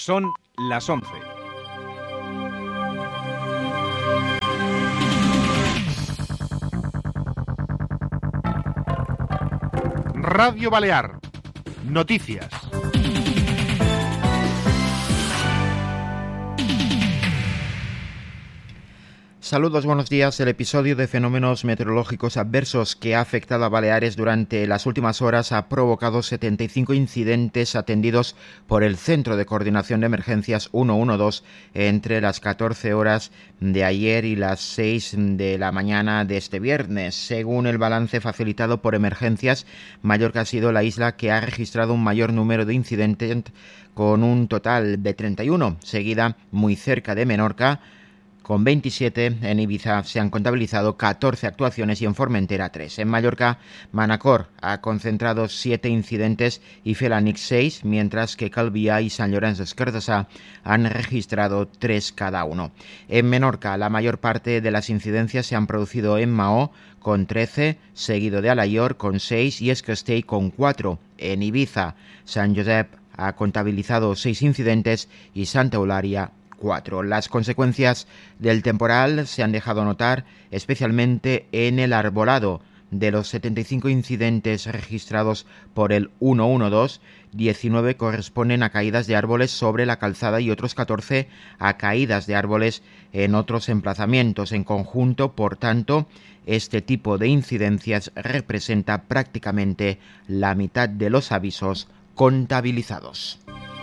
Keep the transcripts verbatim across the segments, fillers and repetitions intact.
Son las once. Radio Balear. Noticias. Saludos, buenos días. El episodio de fenómenos meteorológicos adversos que ha afectado a Baleares durante las últimas horas ha provocado setenta y cinco incidentes atendidos por el Centro de Coordinación de Emergencias ciento doce entre las catorce horas de ayer y las seis de la mañana de este viernes. Según el balance facilitado por Emergencias, Mallorca ha sido la isla que ha registrado un mayor número de incidentes, con un total de treinta y uno, seguida muy cerca de Menorca, con veintisiete. En Ibiza se han contabilizado catorce actuaciones y en Formentera tres. En Mallorca, Manacor ha concentrado siete incidentes y Felanix seis, mientras que Calvià y Sant Llorenç des Cardassar han registrado tres cada uno. En Menorca, la mayor parte de las incidencias se han producido en Maó, con trece, seguido de Alaior, con seis, y Es Castell, con cuatro. En Ibiza, Sant Josep ha contabilizado seis incidentes y Santa Eulària cuatro. Las consecuencias del temporal se han dejado notar especialmente en el arbolado. De los setenta y cinco incidentes registrados por el ciento doce, diecinueve corresponden a caídas de árboles sobre la calzada y otros catorce a caídas de árboles en otros emplazamientos. En conjunto, por tanto, este tipo de incidencias representa prácticamente la mitad de los avisos contabilizados.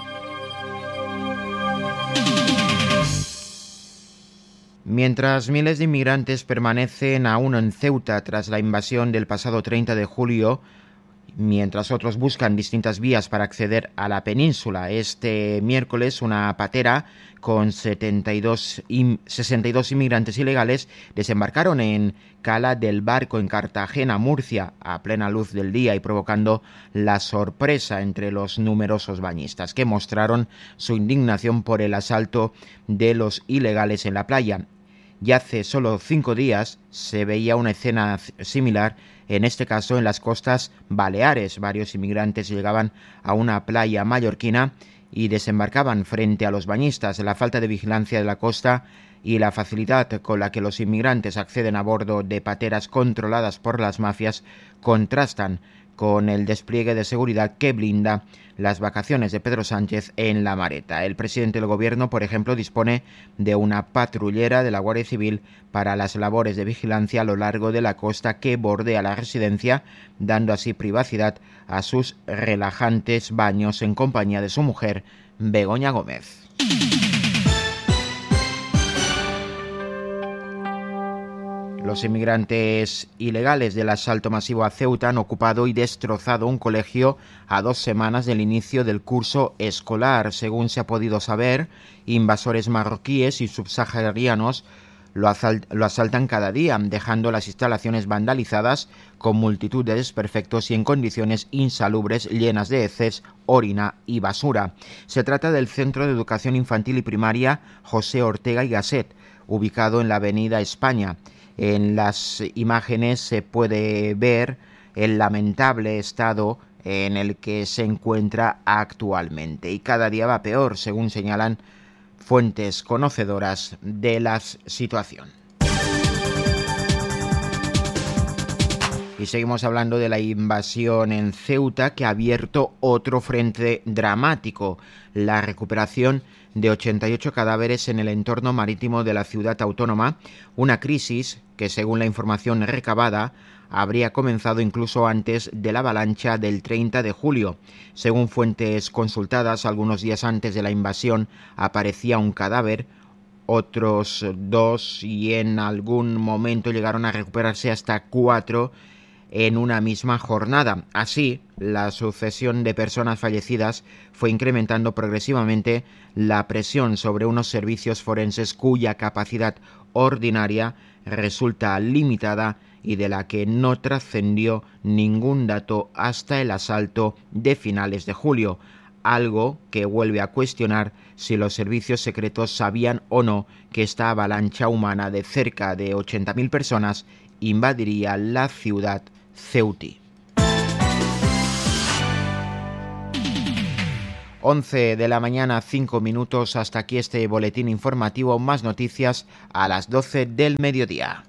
Mientras miles de inmigrantes permanecen aún en Ceuta tras la invasión del pasado treinta de julio, mientras otros buscan distintas vías para acceder a la península, este miércoles una patera con setenta y dos, sesenta y dos inmigrantes ilegales desembarcaron en Cala del Barco, en Cartagena, Murcia, a plena luz del día y provocando la sorpresa entre los numerosos bañistas, que mostraron su indignación por el asalto de los ilegales en la playa. Y hace solo cinco días se veía una escena similar, en este caso en las costas baleares. Varios inmigrantes llegaban a una playa mallorquina y desembarcaban frente a los bañistas. La falta de vigilancia de la costa y la facilidad con la que los inmigrantes acceden a bordo de pateras controladas por las mafias contrastan con el despliegue de seguridad que blinda las vacaciones de Pedro Sánchez en La Mareta. El presidente del Gobierno, por ejemplo, dispone de una patrullera de la Guardia Civil para las labores de vigilancia a lo largo de la costa que bordea la residencia, dando así privacidad a sus relajantes baños en compañía de su mujer, Begoña Gómez. Los inmigrantes ilegales del asalto masivo a Ceuta han ocupado y destrozado un colegio a dos semanas del inicio del curso escolar. Según se ha podido saber, invasores marroquíes y subsaharianos lo, asalt- lo asaltan cada día, dejando las instalaciones vandalizadas con multitud de desperfectos y en condiciones insalubres, llenas de heces, orina y basura. Se trata del Centro de Educación Infantil y Primaria José Ortega y Gasset, ubicado en la Avenida España. En las imágenes se puede ver el lamentable estado en el que se encuentra actualmente y cada día va peor, según señalan fuentes conocedoras de la situación. Y seguimos hablando de la invasión en Ceuta, que ha abierto otro frente dramático: la recuperación de ochenta y ocho cadáveres en el entorno marítimo de la ciudad autónoma, una crisis que, según la información recabada, habría comenzado incluso antes de la avalancha del treinta de julio. Según fuentes consultadas, algunos días antes de la invasión aparecía un cadáver, otros dos, y en algún momento llegaron a recuperarse hasta cuatro en una misma jornada. Así, la sucesión de personas fallecidas fue incrementando progresivamente la presión sobre unos servicios forenses cuya capacidad ordinaria resulta limitada y de la que no trascendió ningún dato hasta el asalto de finales de julio, algo que vuelve a cuestionar si los servicios secretos sabían o no que esta avalancha humana de cerca de ochenta mil personas invadiría la ciudad ceutí. once de la mañana, cinco minutos. Hasta aquí este boletín informativo. Más noticias a las doce del mediodía.